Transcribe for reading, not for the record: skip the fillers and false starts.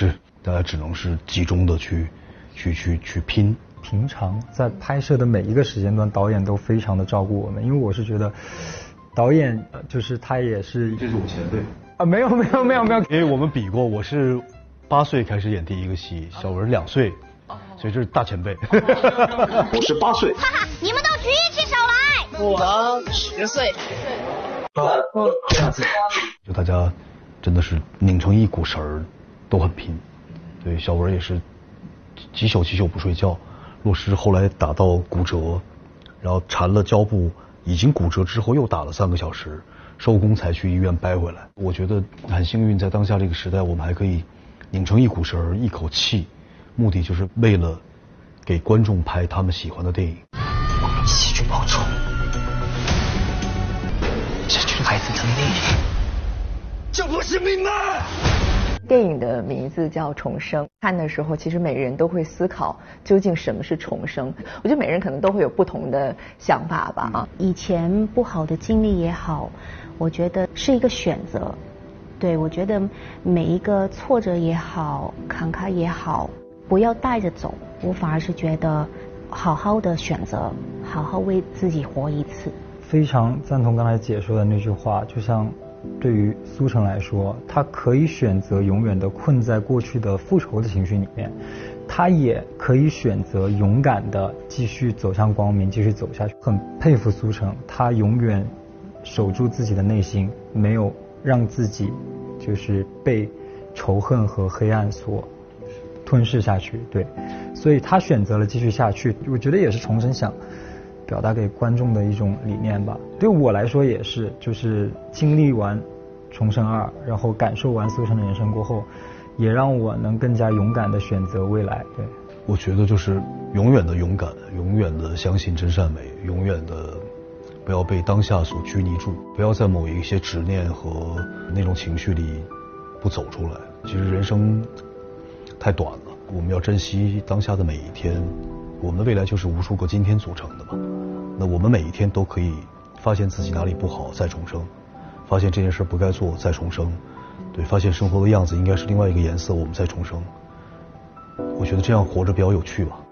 是大家只能是集中的去拼。 平常在拍摄的每一个时间段，导演都非常的照顾我们，因为我是觉得导演就是他也是， 这是我前辈啊，没有， 因为我们比过，我是8岁开始演第一个戏，小文2岁，所以这是大前辈。 我是8岁， 哈哈，你们都举起手来。 我10岁。 这样子，就大家真的是拧成一股绳儿，都很拼。对，小文也是几宿不睡觉。洛施后来打到骨折，然后缠了胶布，已经骨折之后又打了3个小时，收工才去医院掰回来。我觉得很幸运，在当下这个时代，我们还可以拧成一股绳，一口气，目的就是为了给观众拍他们喜欢的电影。 我们一起去报仇，失去孩子的命，这不是命吗？ 电影的名字叫《重生》，看的时候其实每个人都会思考究竟什么是重生。我觉得每个人可能都会有不同的想法吧。啊， 以前不好的经历也好，我觉得是一个选择。对，我觉得每一个挫折也好，坎坷也好，不要带着走。我反而是觉得好好的选择，好好为自己活一次。 非常赞同刚才姐说的那句话，就像对于苏成来说，他可以选择永远的困在过去的复仇的情绪里面，他也可以选择勇敢的继续走向光明，继续走下去。很佩服苏成，他永远守住自己的内心，没有让自己就是被仇恨和黑暗所吞噬下去。对，所以他选择了继续下去。我觉得也是重生想表达给观众的一种理念吧。对我来说也是，就是经历完重生2，然后感受完苏成的人生过后，也让我能更加勇敢的选择未来。对， 我觉得就是永远的勇敢，永远的相信真善美，永远的不要被当下所拘泥住，不要在某一些执念和那种情绪里不走出来。其实人生太短了，我们要珍惜当下的每一天。我们的未来就是无数个今天组成的嘛，那我们每一天都可以发现自己哪里不好再重生，发现这件事不该做再重生，对，发现生活的样子应该是另外一个颜色我们再重生。我觉得这样活着比较有趣吧。